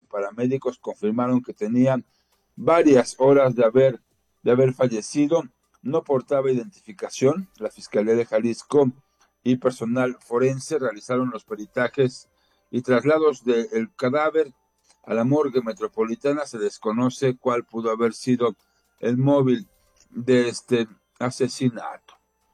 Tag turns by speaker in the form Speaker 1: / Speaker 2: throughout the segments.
Speaker 1: paramédicos confirmaron que tenían varias horas de haber fallecido. No portaba identificación. La Fiscalía de Jalisco y personal forense realizaron los peritajes y traslados del cadáver a la morgue metropolitana. Se desconoce cuál pudo haber sido el móvil de este asesinato.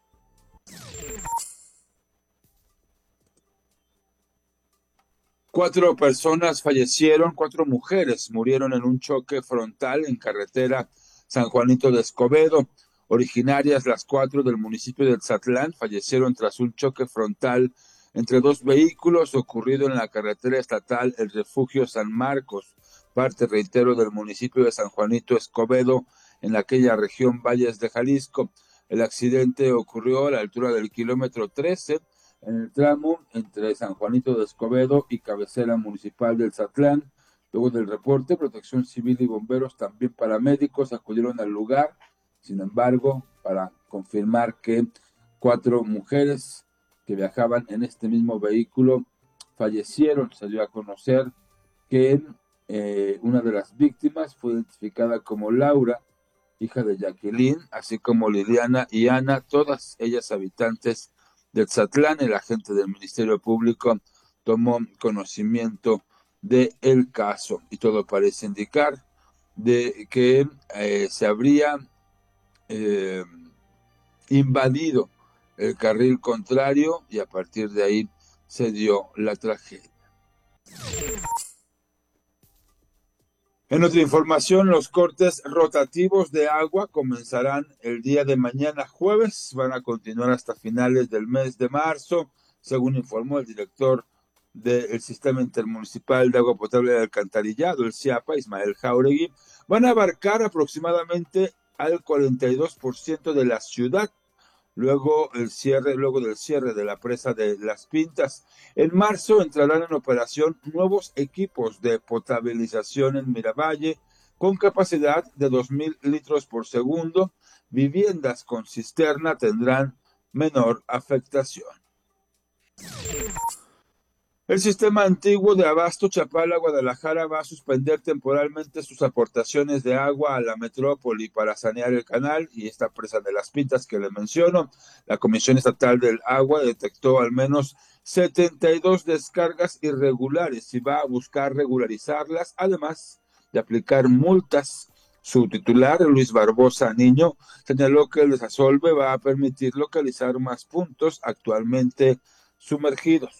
Speaker 1: Cuatro personas fallecieron, 4 mujeres murieron en un choque frontal en carretera San Juanito de Escobedo. Originarias las 4 del municipio de Tzatlán fallecieron tras un choque frontal entre 2 vehículos ocurrido en la carretera estatal El Refugio San Marcos, parte, reitero, del municipio de San Juanito Escobedo, en aquella región Valles de Jalisco. El accidente ocurrió a la altura del kilómetro 13, en el tramo entre San Juanito de Escobedo y cabecera municipal del Tzatlán. Luego del reporte, Protección Civil y bomberos, también paramédicos, acudieron al lugar. Sin embargo, para confirmar que 4 mujeres que viajaban en este mismo vehículo fallecieron, se dio a conocer que una de las víctimas fue identificada como Laura, hija de Jacqueline, así como Liliana y Ana, todas ellas habitantes de Tzatlán. El agente del Ministerio Público tomó conocimiento del caso y todo parece indicar de que se habría invadido el carril contrario y a partir de ahí se dio la tragedia. En otra información, los cortes rotativos de agua comenzarán el día de mañana jueves, van a continuar hasta finales del mes de marzo, según informó el director del Sistema Intermunicipal de Agua Potable y Alcantarillado, el CIAPA, Ismael Jauregui. Van a abarcar aproximadamente al 42% de la ciudad, luego del cierre de la presa de Las Pintas. En marzo entrarán en operación nuevos equipos de potabilización en Miravalle con capacidad de 2,000 litros por segundo. Viviendas con cisterna tendrán menor afectación. El sistema antiguo de abasto Chapala-Guadalajara va a suspender temporalmente sus aportaciones de agua a la metrópoli para sanear el canal y esta presa de Las Pintas que le menciono. La Comisión Estatal del Agua detectó al menos 72 descargas irregulares y va a buscar regularizarlas, además de aplicar multas. Su titular, Luis Barbosa Niño, señaló que el desasolve va a permitir localizar más puntos actualmente sumergidos.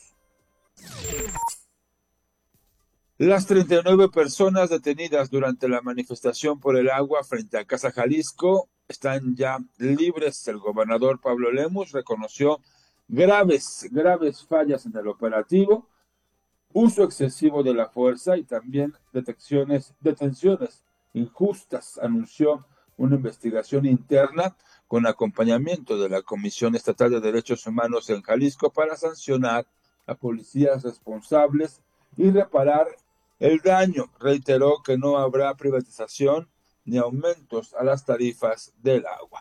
Speaker 1: Las 39 personas detenidas durante la manifestación por el agua frente a Casa Jalisco están ya libres. El gobernador Pablo Lemus reconoció graves fallas en el operativo, uso excesivo de la fuerza y también detenciones injustas. Anunció una investigación interna con acompañamiento de la Comisión Estatal de Derechos Humanos en Jalisco para sancionar a policías responsables y reparar el daño. Reiteró que no habrá privatización ni aumentos a las tarifas del agua.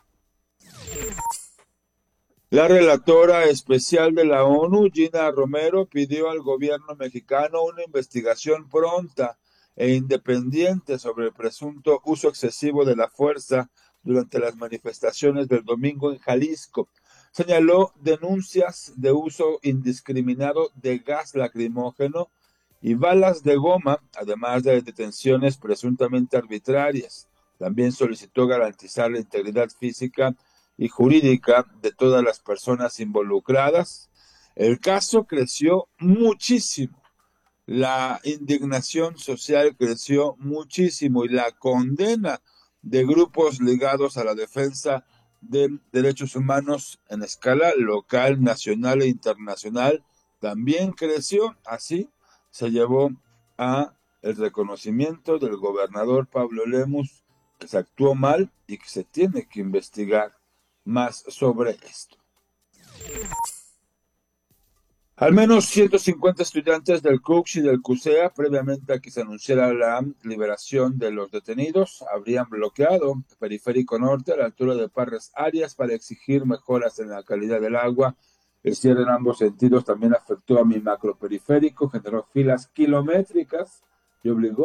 Speaker 1: La relatora especial de la ONU, Gina Romero, pidió al gobierno mexicano una investigación pronta e independiente sobre el presunto uso excesivo de la fuerza durante las manifestaciones del domingo en Jalisco. Señaló denuncias de uso indiscriminado de gas lacrimógeno y balas de goma, además de detenciones presuntamente arbitrarias. También solicitó garantizar la integridad física y jurídica de todas las personas involucradas. El caso creció muchísimo, la indignación social creció muchísimo y la condena de grupos ligados a la defensa de derechos humanos en escala local, nacional e internacional también creció. Así se llevó a el reconocimiento del gobernador Pablo Lemus que se actuó mal y que se tiene que investigar más sobre esto. Al menos 150 estudiantes del CUCS y del CUSEA, previamente a que se anunciara la liberación de los detenidos, habrían bloqueado el Periférico Norte a la altura de Parras Arias para exigir mejoras en la calidad del agua. El cierre en ambos sentidos también afectó a mi macroperiférico, generó filas kilométricas y obligó